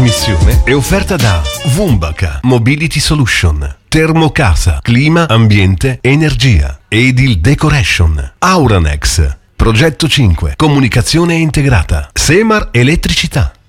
trasmissione è offerta da Vumbaka Mobility Solution, Termocasa, Clima, Ambiente, Energia, Edil Decoration, Auranex, Progetto 5, Comunicazione integrata, Semar Elettricità.